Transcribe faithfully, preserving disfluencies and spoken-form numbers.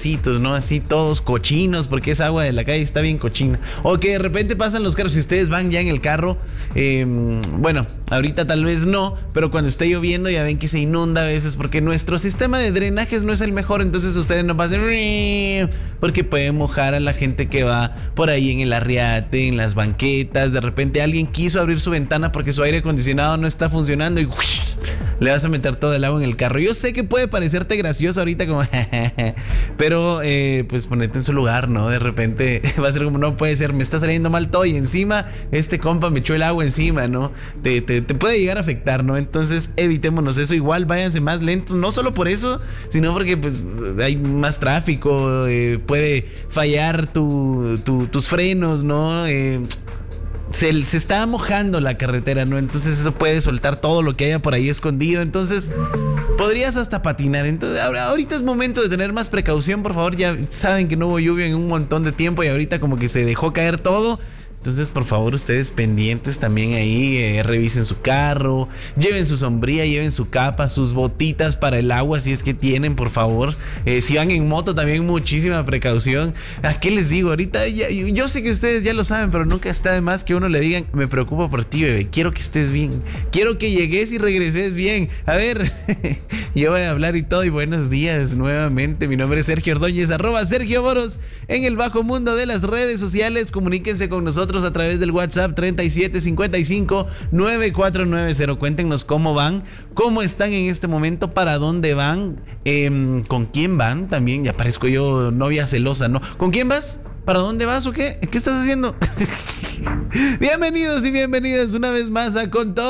nuevecitos, ¿no? Así todos cochinos, porque esa agua de la calle está bien cochina. O que de repente pasan los carros, si ustedes van ya en el carro, eh, bueno, ahorita tal vez no, pero cuando está lloviendo ya ven que se inunda a veces porque nuestro sistema de drenajes no es el mejor, entonces ustedes no pasen porque pueden mojar a la gente que va por ahí en el arriate, en las banquetas. De repente alguien quiso abrir su ventana porque su aire acondicionado no está funcionando y uff, le vas a meter todo el agua en el carro. Yo sé que puede parecerte gracioso ahorita como pero eh, pues ponete en su lugar, ¿no? De repente va a ser como, no puede ser, me está saliendo mal todo y encima este compa me echó el agua encima, ¿no? Te, te, te puede llegar a afectar, ¿no? Entonces evitémonos eso. Igual váyanse más lentos, no solo por eso, sino porque pues hay más tráfico, eh, puede fallar tu, tu, tus frenos, ¿no? Eh, Se, se está mojando la carretera, ¿no? Entonces eso puede soltar todo lo que haya por ahí escondido. Entonces podrías hasta patinar. Entonces ahorita es momento de tener más precaución, por favor. Ya saben que no hubo lluvia en un montón de tiempo y ahorita como que se dejó caer todo. Entonces, por favor, ustedes pendientes también ahí, eh, revisen su carro, lleven su sombrilla, lleven su capa, sus botitas para el agua, si es que tienen, por favor. Eh, si van en moto, también muchísima precaución. ¿A qué les digo? Ahorita, ya, yo sé que ustedes ya lo saben, pero nunca está de más que uno le digan, me preocupo por ti, bebé, quiero que estés bien, quiero que llegues y regreses bien. A ver, yo voy a hablar y todo, y buenos días nuevamente. Mi nombre es Sergio Ordóñez, arroba Sergio Boros, en el bajo mundo de las redes sociales. Comuníquense con nosotros a través del WhatsApp treinta y siete cincuenta y cinco noventa y cuatro noventa. Cuéntenos cómo van, cómo están en este momento, para dónde van, eh, con quién van. También ya parezco yo novia celosa, ¿no? ¿Con quién vas? ¿Para dónde vas o qué? ¿Qué estás haciendo? Bienvenidos y bienvenidas una vez más a Con Todo.